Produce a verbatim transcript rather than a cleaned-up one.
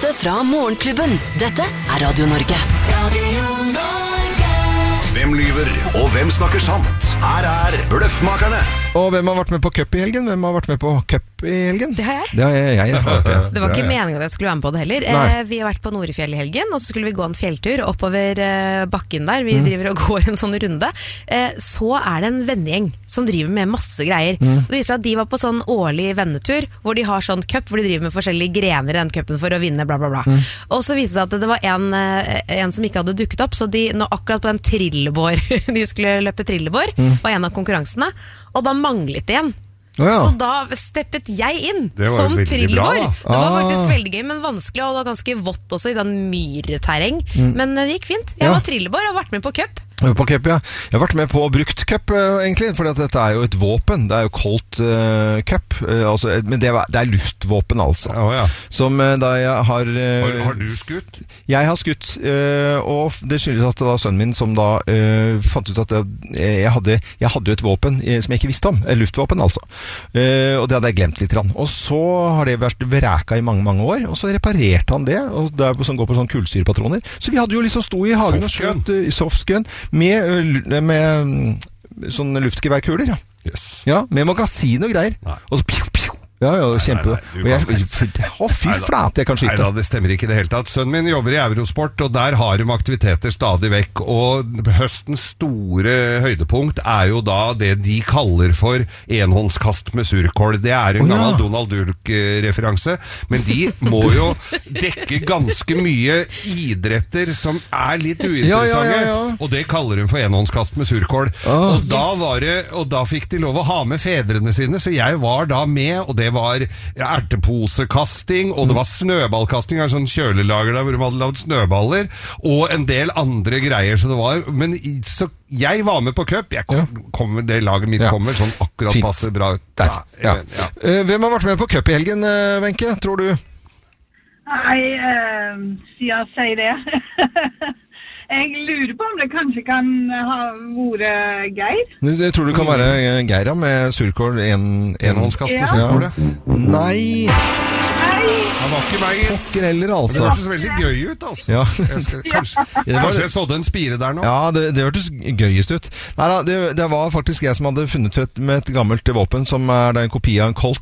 beste fra Morgenklubben. Dette er Radio Norge. Radio Norge. Hvem lyver, og hvem snakker sant? Her er Bløffmakerne. Og hvem har vært med på cup i helgen? Hvem har vært med på cup i helgen? Det har jeg. Det har jeg, jeg har vært, ja. Det var ikke meningen at jeg skulle være med på det heller. Eh, vi har vært på Norefjell i helgen, og så skulle vi gå en fjelltur oppover eh, bakken der. Vi mm. driver og går en sånn runde. Eh, så er det en vennegjeng som driver med masse greier. Mm. Det viser at de var på sånn årlig vennetur, hvor de har sånn cup, hvor de driver med forskjellige grener i den cupen for å vinne, bla bla bla. Mm. Og så viste det seg at det var en, en som ikke hadde dukket opp, så de, nå akkurat på den trillebår, de skulle løpe trillebår, mm. var en av konkurransene, og da manglet det igjen. Oh, ja. Så da steppet jeg inn som trillebår. Det var ah. faktisk veldig gøy, men vanskelig, og det var ganske vått også i sånn myrterreng. Mm. Men det gikk fint. Jeg ja. var trillebår og har vært med på cup. På cup, ja. Jeg har vært med på brukt cup, egentlig, for dette er jo et våpen. Det er jo Colt uh, cup, uh, altså, men det er, det er luftvåpen, altså. Oh, ja. Som uh, da jeg har... Uh, har... Har du skutt? Jeg har skutt, uh, og det skyldes at det var sønnen min som da uh, fant ut at jeg, jeg, hadde, jeg hadde jo et våpen uh, som jeg ikke visste om. Et luftvåpen, altså. Uh, og det hadde jeg glemt litt. Og så har det vært vreka i mange, mange år, og så reparerte han det, og det er, som går på sånn kullsyrepatroner. Så vi hadde jo liksom sto i hagen og skjøt uh, softgun, Med, med sånne luftgeværkuler, ja. Yes. Ja, med magasin og greier. Nei. Og så pju, pju. Ja, ja, kjempe. Å, fy flate, jeg kan skyte. Nei da, det stemmer ikke i det hele tatt. Sønnen min jobber i Eurosport, og der har de aktiviteter stadig vekk. Og høstens store høydepunkt er jo da det de kaller for enhåndskast med surkål. Det er en oh, gammel ja. Donald Duck-referanse, men de må jo dekke ganske mye idretter som er litt uinteressante, ja, ja, ja, ja. Og det kaller de for enhåndskast med surkål. Oh, og, da yes. var det, og da fikk de lov å ha med fedrene sine, så jeg var da med, og det var erteposekasting, og det var snøballkasting, altså sånn kjølelager der hvor de hadde lavet snøballer, og en del andre greier, så det var, men så jeg var med på cup, jeg kom, kom, det laget mitt ja. kommer sånn akkurat Fint. Passer bra ut. Der, ja. Ja. Uh, hvem har vært med på cup i helgen, uh, Wenche, tror du? Nei, uh, jeg sier det. Jeg lurer på om det kanskje kan ha vært Geir. Jeg tror det kan være Geir, ja, med surkål, en, enhåndskast med surkål. Ja. Nei! Nei! Han var ikke meg. Pokker heller, altså. Det hørtes veldig gøy ut, altså. Ja. Jeg skal, kanskje, kanskje jeg sådde en spire der nå? Ja, det, det hørtes gøyest ut. Nei da, det, det var faktisk jeg som hadde funnet frem med et gammelt våpen som er en kopi av en Colt.